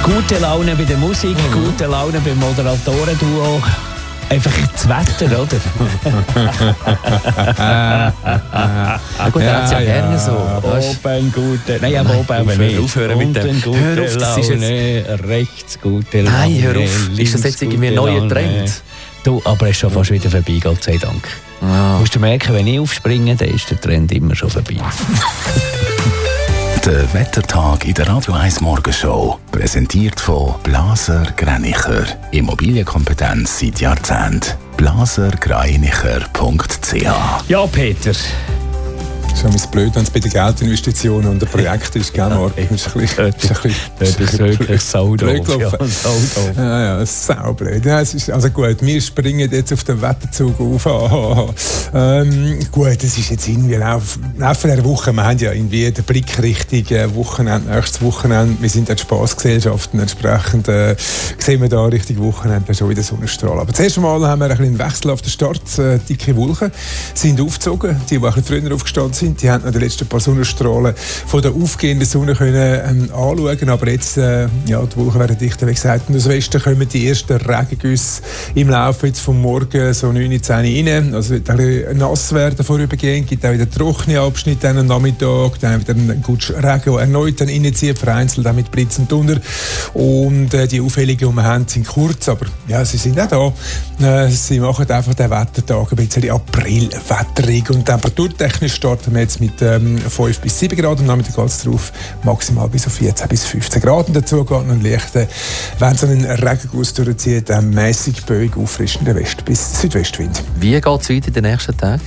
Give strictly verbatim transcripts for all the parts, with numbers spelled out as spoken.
Gute Laune bei der Musik, mhm. gute Laune beim Moderatoren-Duo. Einfach das Wetter, oder? Ja gut, er hat es ja, ja gerne so. Oben gute... Nein, aber oben aber nicht. Aufhören mit dem. Gute hör auf, das ist jetzt... rechts gute Laune. Nein, hör auf. Ist das jetzt irgendwie ein neuer Trend? Du, aber er ist schon fast wieder vorbei, Gott sei Dank. Ja. Musst du merken, wenn ich aufspringe, dann ist der Trend immer schon vorbei. Der Wettertag in der Radio eins Morgenshow. Präsentiert von Blaser Greinicher. Immobilienkompetenz seit Jahrzehnten. blaser greinicher punkt c h. Ja, Peter. Das ist ja blöd, wenn es bei den Geldinvestitionen und den Projekten ist, gell, Marc? Das ist ein bisschen... Das ist wirklich saudoof. Ja, ja, das ist saublöd. Ja, es ist, also gut, wir springen jetzt auf den Wetterzug auf. ähm, gut, es ist jetzt irgendwie Lauf, Laufe der Woche. Wir haben ja irgendwie den Blick Richtung Wochenende, nächstes Wochenende. Wir sind eine Spaßgesellschaft und entsprechend äh, sehen wir da Richtung Wochenende schon wieder Sonnenstrahlen. Aber zuerst einmal haben wir ein bisschen einen Wechsel auf den Start. Äh, dicke Wolken sind aufgezogen, die, die ein bisschen früher aufgestanden sind. Die haben noch die letzten paar Sonnenstrahlen von der aufgehenden Sonne können, ähm, anschauen. Aber jetzt, äh, ja, die Wolken werden dichter, wie gesagt. Und aus Westen kommen die ersten Regengüsse im Laufe jetzt vom Morgen so neun, zehn rein. Also wird ein bisschen nass werden vorübergehend. Gibt auch wieder trockene Abschnitte am Nachmittag. Dann wieder ein guter Regen, der erneut dann reinzieht, vereinzelt auch mit Blitz und Donner. Und äh, die Aufhellungen, die wir haben, sind kurz. Aber ja, sie sind auch da. Äh, sie machen einfach den Wettertag ein bisschen April-wetterig. Und temperaturtechnisch starten wir jetzt mit ähm, fünf bis sieben Grad und Nachmittag geht es drauf maximal bis auf vierzehn bis fünfzehn Grad. Und dazu geht noch ein leichter, wenn so ein Regenguss durchzieht, ein mäßig böig auffrischender West- bis Südwestwind. Wie geht es weiter in den nächsten Tagen?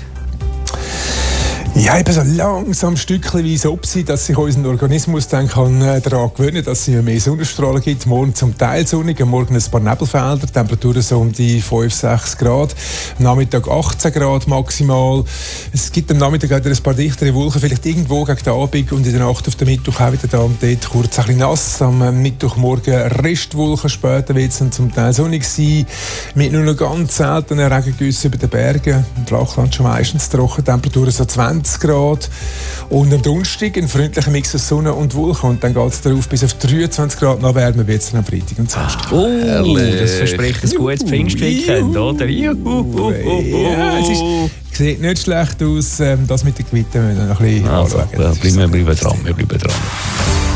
Ja, eben so langsam stückchenweise absehen, dass sich unser Organismus dann kann, äh, daran gewöhnen kann, dass es immer mehr Sonnenstrahlen gibt. Morgen zum Teil sonnig, am Morgen ein paar Nebelfelder, Temperaturen so um die fünf, sechs Grad. Am Nachmittag achtzehn Grad maximal. Es gibt am Nachmittag auch ein paar dichtere Wolken, vielleicht irgendwo gegen den Abend und in der Nacht auf den Mittwoch auch wieder da und dort kurz ein bisschen nass. Am Mittwochmorgen Restwolken, später wird es dann zum Teil sonnig sein, mit nur noch ganz seltenen Regengüssen über den Bergen. Im Flachland schon meistens trocken, Temperaturen so zwanzig Grad. Und am Donnerstag ein freundlicher Mix aus Sonne und Wolken. Und dann geht es darauf bis auf dreiundzwanzig Grad. Noch wärmer wird es dann am Freitag und Samstag. Oh, das verspricht ein gutes Pfingstweekend, oder? Juhu. Ja, es ist, sieht nicht schlecht aus. Das mit den Gewittern müssen wir noch ein bisschen also, anschauen. Wir bleiben, bleiben dran, wir bleiben dran.